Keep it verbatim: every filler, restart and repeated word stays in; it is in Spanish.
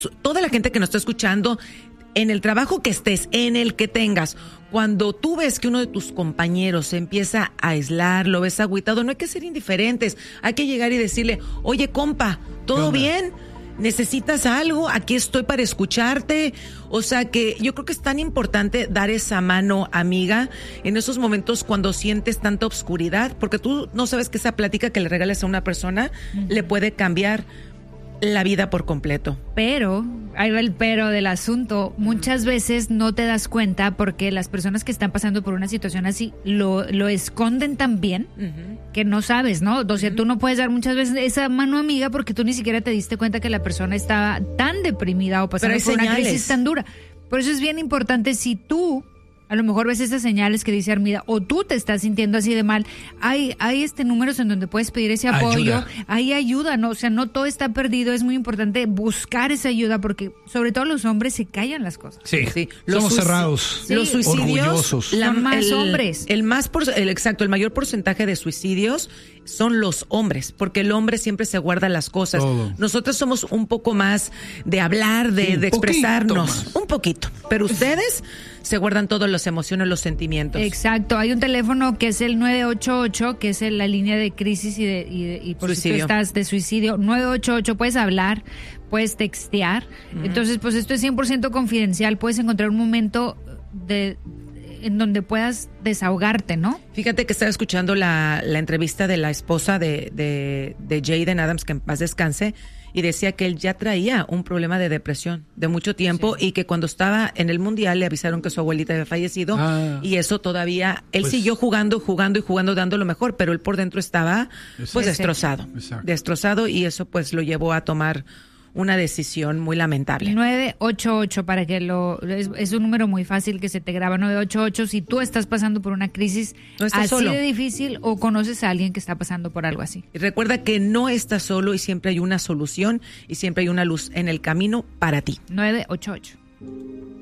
toda la gente que nos está escuchando, en el trabajo que estés, en el que tengas, cuando tú ves que uno de tus compañeros se empieza a aislar, lo ves agüitado, no hay que ser indiferentes, hay que llegar y decirle, oye compa, ¿todo bien? ¿Necesitas algo? Aquí estoy para escucharte. O sea que yo creo que es tan importante dar esa mano amiga en esos momentos cuando sientes tanta obscuridad, porque tú no sabes que esa plática que le regales a una persona uh-huh. le puede cambiar la vida por completo. Pero, ahí va el pero del asunto, muchas veces no te das cuenta porque las personas que están pasando por una situación así lo, lo esconden tan bien uh-huh. que no sabes, ¿no? O sea, uh-huh. tú no puedes dar muchas veces esa mano amiga porque tú ni siquiera te diste cuenta que la persona estaba tan deprimida o pasando por señales. Una crisis tan dura. Por eso es bien importante, si tú a lo mejor ves esas señales que dice Armida, o tú te estás sintiendo así de mal, hay, hay este números en donde puedes pedir ese apoyo, ayuda. Hay ayuda, ¿no? O sea, no todo está perdido, es muy importante buscar esa ayuda, porque sobre todo los hombres se callan las cosas. Sí, sí. Los somos suic- cerrados, sí. Los suicidios, orgullosos. La, Son más el, hombres. El más, por, el exacto, el mayor porcentaje de suicidios son los hombres, porque el hombre siempre se guarda las cosas. Todo. Nosotros somos un poco más de hablar, de, sí, de expresarnos, un poquito, pero ustedes se guardan todas las emociones, los sentimientos. Exacto, hay un teléfono que es el nueve ocho ocho, que es la línea de crisis y de y, de, y por suicidio. Si tú estás de suicidio, nueve ocho ocho, puedes hablar, puedes textear. Uh-huh. Entonces, pues esto es cien por ciento confidencial, puedes encontrar un momento de en donde puedas desahogarte, ¿no? Fíjate que estaba escuchando la, la entrevista de la esposa de, de, de Jaden Adams, que en paz descanse, y decía que él ya traía un problema de depresión de mucho tiempo sí. y que cuando estaba en el mundial le avisaron que su abuelita había fallecido ah, y eso todavía, él pues, siguió jugando, jugando y jugando, dando lo mejor, pero él por dentro estaba exacto. pues destrozado, exacto. destrozado y eso pues lo llevó a tomar una decisión muy lamentable. nueve ocho ocho para que lo es, es un número muy fácil que se te graba, nueve ocho ocho si tú estás pasando por una crisis no así solo. De difícil o conoces a alguien que está pasando por algo así. Y recuerda que no estás solo y siempre hay una solución y siempre hay una luz en el camino para ti. nueve ocho ocho